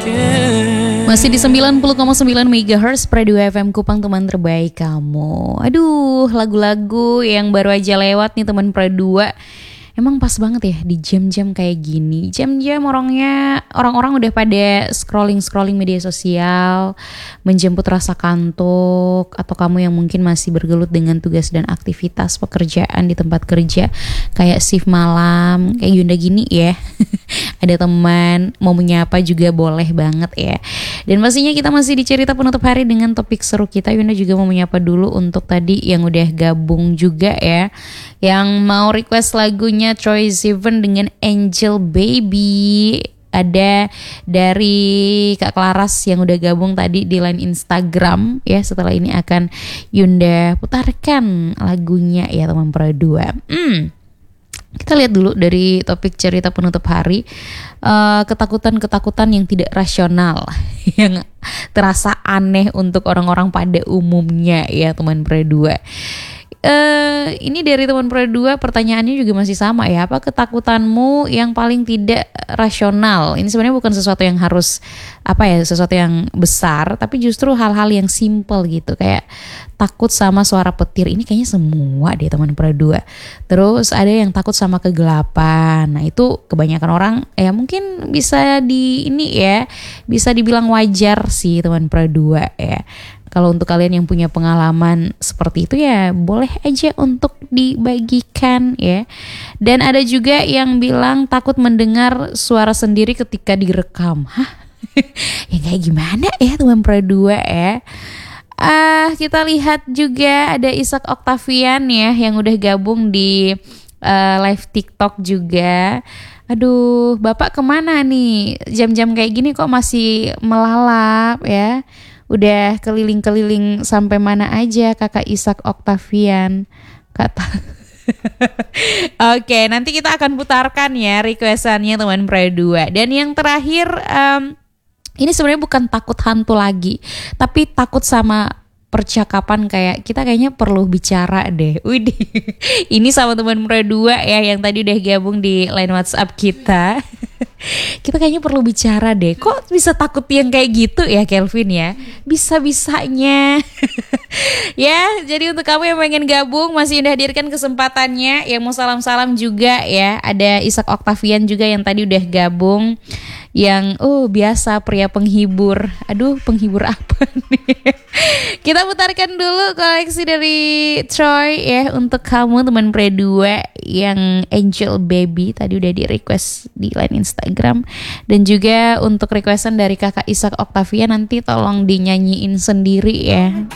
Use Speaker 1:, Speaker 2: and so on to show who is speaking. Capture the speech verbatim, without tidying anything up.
Speaker 1: Masih di sembilan puluh koma sembilan megahertz Pradu F M Kupang, teman terbaik kamu. Aduh, lagu-lagu yang baru aja lewat nih teman Pradu. Emang pas banget ya di jam-jam kayak gini. Jam-jam orangnya orang-orang udah pada scrolling-scrolling media sosial, menjemput rasa kantuk, atau kamu yang mungkin masih bergelut dengan tugas dan aktivitas pekerjaan di tempat kerja kayak shift malam, kayak Yunda gini ya. Ada teman mau menyapa juga boleh banget ya. Dan pastinya kita masih di cerita penutup hari dengan topik seru kita. Yunda juga mau menyapa dulu untuk tadi yang udah gabung juga ya, yang mau request lagunya Troye Sivan dengan Angel Baby. Ada dari Kak Klaras yang udah gabung tadi di line Instagram ya. Setelah ini akan Yunda putarkan lagunya ya teman Pradu. Hmm. Kita lihat dulu dari topik cerita penutup hari, uh, ketakutan-ketakutan yang tidak rasional yang terasa aneh untuk orang-orang pada umumnya ya teman Pradu. Uh, ini dari teman Pradu, pertanyaannya juga masih sama ya. Apa ketakutanmu yang paling tidak rasional? Ini sebenarnya bukan sesuatu yang harus apa ya, sesuatu yang besar, tapi justru hal-hal yang simple gitu. Kayak takut sama suara petir. Ini kayaknya semua deh teman Pradu. Terus ada yang takut sama kegelapan. Nah itu kebanyakan orang ya mungkin bisa di ini ya, bisa dibilang wajar sih teman Pradu ya. Kalau untuk kalian yang punya pengalaman seperti itu ya boleh aja untuk dibagikan ya. Dan ada juga yang bilang takut mendengar suara sendiri ketika direkam. Hah? Ya kayak gimana ya teman Pradu ya. Ah, uh, kita lihat juga ada Ishak Octavian ya yang udah gabung di uh, live TikTok juga. Aduh, Bapak kemana nih? Jam-jam kayak gini kok masih melalap ya? Udah keliling-keliling sampai mana aja Kakak Ishak Octavian? Kata. Oke, nanti kita akan putarkan ya requestannya teman Pradu. Dan yang terakhir, um, ini sebenarnya bukan takut hantu lagi, tapi takut sama percakapan. Kayak kita kayaknya perlu bicara deh. Widih. Ini sama teman Pradu ya yang tadi udah gabung di line WhatsApp kita. Kita kayaknya perlu bicara deh. Kok bisa takut yang kayak gitu ya Kelvin ya? Bisa-bisanya. Ya, jadi untuk kamu yang pengen gabung masih udah hadirkan kesempatannya. Yang mau salam-salam juga ya. Ada Ishak Octavian juga yang tadi udah gabung. Yang oh biasa pria penghibur. Aduh, penghibur apa nih? Kita putarkan dulu koleksi dari Troye ya untuk kamu teman Pradu yang Angel Baby tadi udah di request di line Instagram. Dan juga untuk requestan dari Kakak Ishak Octavian nanti tolong dinyanyiin sendiri ya.